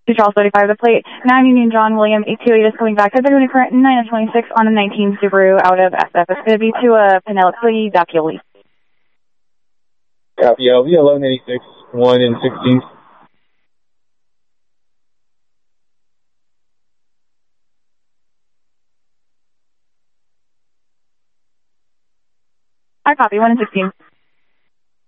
to Charles 35, the plate 9 Union John William 828 is coming back. I've been doing a current 926 on a 19 Subaru out of SF. It's going to be to Penelope Dapioli. Copy, LV 1186, 1 and 16. I copy, 1 and 16.